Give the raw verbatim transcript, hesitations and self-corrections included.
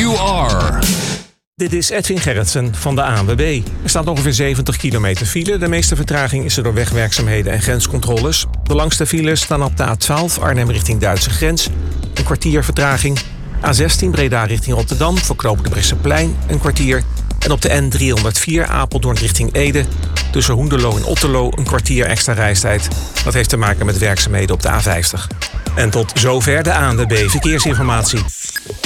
you are. Dit is Edwin Gerritsen van de A N W B. Er staat ongeveer zeventig kilometer file. De meeste vertraging is er door wegwerkzaamheden en grenscontroles. De langste files staan op de A twaalf Arnhem richting Duitse grens. Een kwartier vertraging. A zestien Breda richting Rotterdam voor knooppunt de Bresseplein. Een kwartier. En op de N driehonderdvier Apeldoorn richting Ede. Tussen Hoenderloo en Otterlo een kwartier extra reistijd. Dat heeft te maken met werkzaamheden op de A vijftig. En tot zover de A N W B Verkeersinformatie.